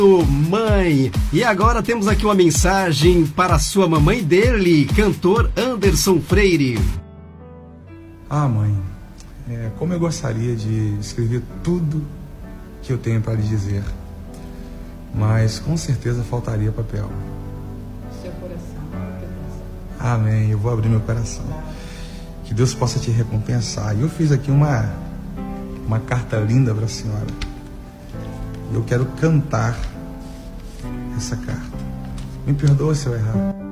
Mãe, e agora temos aqui uma mensagem para a sua mamãe dele, cantor Anderson Freire. Mãe, como eu gostaria de escrever tudo que eu tenho para lhe dizer, mas com certeza faltaria papel. Seu coração. Amém, eu vou abrir meu coração. Que Deus possa te recompensar. E eu fiz aqui uma carta linda para a senhora. Eu quero cantar essa carta. Me perdoa se eu errar.